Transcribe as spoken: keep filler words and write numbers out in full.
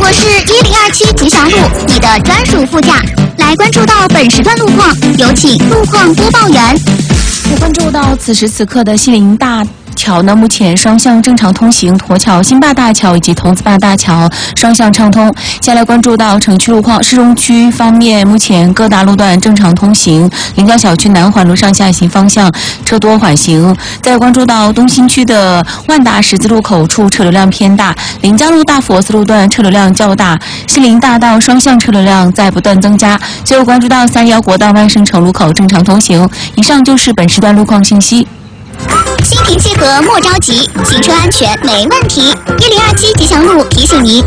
我是一零二七吉祥路，你的专属副驾。来关注到本时段路况，有请路况播报员。 关注到此时此刻的西林大桥呢，目前双向正常通行，沱桥新坝大桥以及桐子坝大桥双向畅通。接下来关注到城区路况，市中区方面，目前各大路段正常通行，临江小区南环路上下行方向车多缓行。再关注到东新区的万达十字路口处车流量偏大，临江路大佛寺路段车流量较大，西林大道双向车流量在不断增加。最后关注到三幺国道万盛城路口正常通行。以上就是本时段路况信息。 心平气和莫着急，行车安全没问题。一零二七吉祥路提醒您，